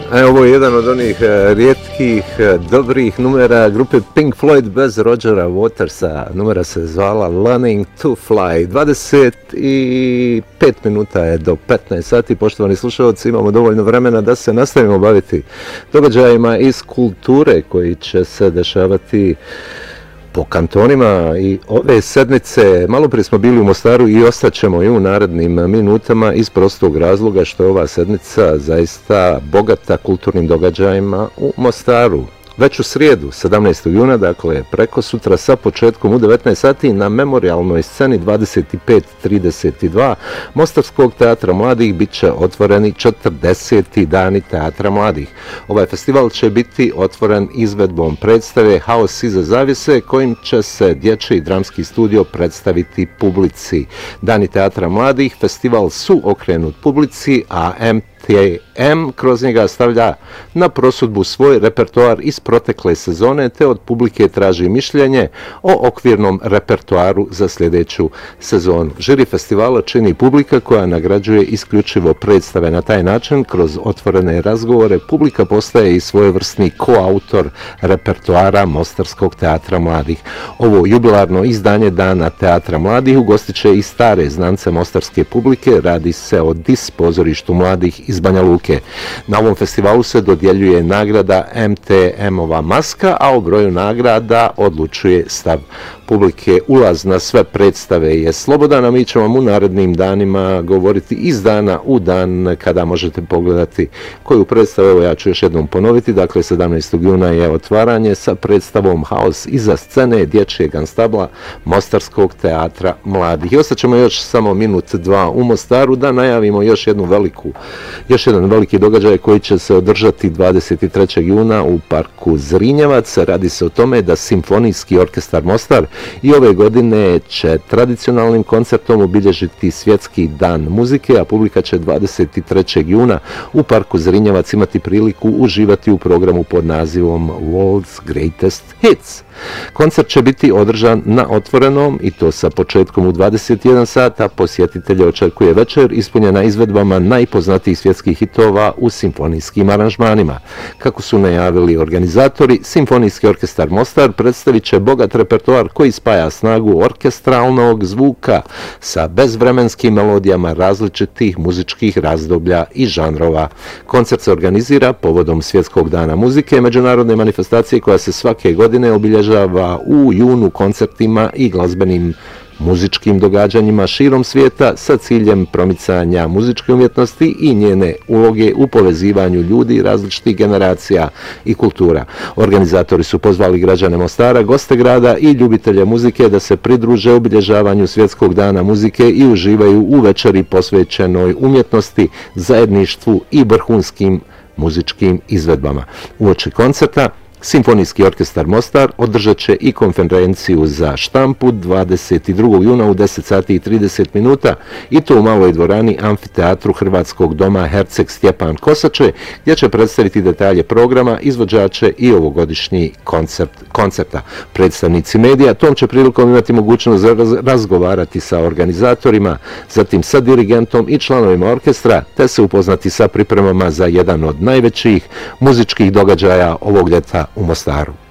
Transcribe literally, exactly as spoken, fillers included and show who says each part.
Speaker 1: E, ovo je jedan od onih uh, rijetkih, uh, dobrih numera grupe Pink Floyd bez Rogera Watersa. Numera se zvala Learning to Fly. dvadeset pet minuta je do petnaest sati. Poštovani slušalci, imamo dovoljno vremena da se nastavimo baviti događajima iz kulture koji će se dešavati po kantonima i ove sedmice. Malo prije smo bili u Mostaru i ostaćemo i u narednim minutama iz prostog razloga što je ova sedmica zaista bogata kulturnim događajima u Mostaru. Već u srijedu, sedamnaestog juna, dakle preko sutra sa početkom u devetnaest sati na memorijalnoj sceni dvadeset pet trideset dva Mostarskog teatra mladih bit će otvoreni četrdeseti dani teatra mladih. Ovaj festival će biti otvoren izvedbom predstave Haos iza zavjese kojim će se dječji dramski studio predstaviti publici. Dani teatra mladih, festival su okrenut publici, a M T M kroz njega stavlja na prosudbu svoj repertoar iz protekle sezone te od publike traži mišljenje o okvirnom repertoaru za sljedeću sezonu. Žiri festivala čini publika koja nagrađuje isključivo predstave. Na taj način, kroz otvorene razgovore, publika postaje i svojevrsni koautor repertoara Mostarskog teatra mladih. Ovo jubilarno izdanje Dana teatra mladih ugostit će i stare znance mostarske publike. Radi se o Dis pozorištu mladih iz Banja Luke. Na ovom festivalu se dodjeljuje nagrada M T M-ova maska, a o broju nagrada odlučuje stav publike. Ulaz na sve predstave je slobodan, a mi ćemo vam u narednim danima govoriti iz dana u dan kada možete pogledati koju predstavu. Evo, ja ću još jednom ponoviti, dakle sedamnaestog juna je otvaranje sa predstavom Haos iza scene dječjeg ansambla Mostarskog teatra mladih. I ostaćemo još samo minut dva u Mostaru da najavimo još jednu veliku, još jedan veliki događaj koji će se održati dvadeset trećeg juna u parku Zrinjevac. Radi se o tome da Simfonijski orkestar Mostar i ove godine će tradicionalnim koncertom obilježiti Svjetski dan muzike, a publika će dvadeset trećeg juna u parku Zrinjevac imati priliku uživati u programu pod nazivom World's Greatest Hits. Koncert će biti održan na otvorenom i to sa početkom u dvadeset jedan sat, a posjetitelje očekuje večer ispunjena izvedbama najpoznatijih svjetskih hitova u simfonijskim aranžmanima. Kako su najavili organizatori, Simfonijski orkestar Mostar predstavit će bogat repertoar koji spaja snagu orkestralnog zvuka sa bezvremenskim melodijama različitih muzičkih razdoblja i žanrova. Koncert se organizira povodom Svjetskog dana muzike, međunarodne manifestacije koja se svake godine obilježava u junu koncertima i glazbenim muzičkim događanjima širom svijeta sa ciljem promicanja muzičke umjetnosti i njene uloge u povezivanju ljudi različitih generacija i kultura. Organizatori su pozvali građane Mostara, goste grada i ljubitelje muzike da se pridruže obilježavanju Svjetskog dana muzike i uživaju u večeri posvećenoj umjetnosti, zajedništvu i vrhunskim muzičkim izvedbama. Uoči koncerta Simfonijski orkestar Mostar održat će i konferenciju za štampu dvadeset drugog juna u deset sati i trideset minuta i to u maloj dvorani Amfiteatru Hrvatskog doma Herceg Stjepan Kosače, gdje će predstaviti detalje programa, izvođače i ovogodišnji koncept koncerta. Predstavnici medija tom će prilikom imati mogućnost razgovarati sa organizatorima, zatim sa dirigentom i članovima orkestra, te se upoznati sa pripremama za jedan od najvećih muzičkih događaja ovog ljeta u Mostaru.